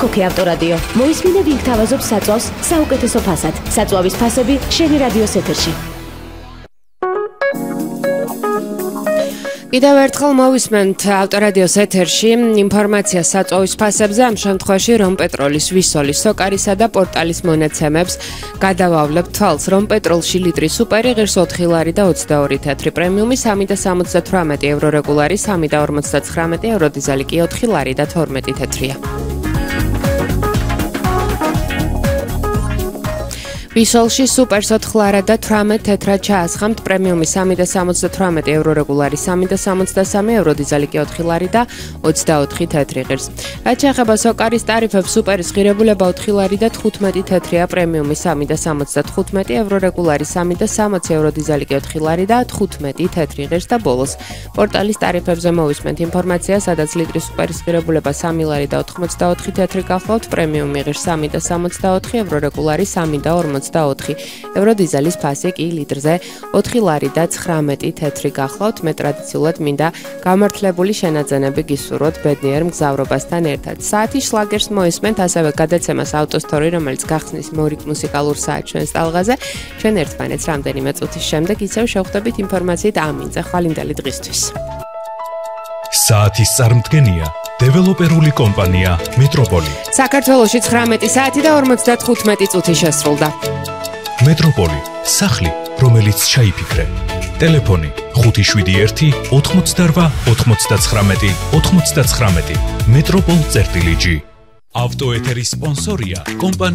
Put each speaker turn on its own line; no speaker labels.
ხოქი ავტორადიო. მოისმინე ვინ გთავაზობს საწვავს საუკეთესო ფასად. საწვავის ფასები შენი რადიოს ეთერში.
კიდევ ერთხელ მოვისმენთ ავტორადიოს ეთერში ინფორმაცია საწვავის ფასებზე, ამ შემთხვევაში რომპეტროლის, ვისოლის, სოკარისა და პორტალის მონაცემებს. გადავავლებთ თვალს, რომპეტროლში ლიტრი სუპერი ღირს 4 ლარი და 22 თეთრი, პრემიუმი 3.78 евро რეგულარი, 3.59 евро დიზელი კი 4 ლარი და 12 თეთრია. ვისოლში სუპერს 4 ლარა და 18 თეთრად ჩაასხამთ, პრემიუმი 3.78 евро რეგულარი, 3.63 евро დიზელი კი 4 ლარი და 24 თეთრი ღირს. რაც შეეხება სოკარის ტარიფებს, სუპერის ღირებულება 4 ლარი და 15 თეთრია, პრემიუმი 3.75 евро რეგულარი, 3.60 евро დიზელი კი 4 ლარი და 15 თეთრი ღირს და ბოლოს პორტალის ტარიფებზე მოვისმენთ ინფორმაცია, სადაც ლიტრი სუპერის ღირებულება 3 ლარი და 84 თეთრი გახლავთ, პრემიუმი ღირს 3.64 евро რეგულარი, 3.40 евро დიზელის ფასი კი litrზე 4 ლარი და 19 თეთრი გახლავთ. მე ტრადიციულად მინდა გამართლებული შენაძენები გისურვოთ ბედნიერ მგზავრობასთან ერთად. საათის შლაგერს მოისმენთ, ასევე გადაცემას ავტოსტორი, რომელიც გახსნის მუსიკალურ საათს ჩვენს ტალღაზე. ჩვენ ერთმანეთს რამდენიმე წუთის შემდეგ ისევ შევხვდებით ინფორმაციით ამინზე. ხვალინდელი დღისთვის.
საათის წარმდგენია დეველოპერული კომპანია მეტროპოლი.
საქართველოში 19 საათი და 55 წუთი შესრულდა.
მეტროპოლი, სახლი, რომელიც ჩაიფიქრე. ტელეფონი 571 88 99 99. მეტროპოლ.g. ავტოეთერის სპონსორია კომპანია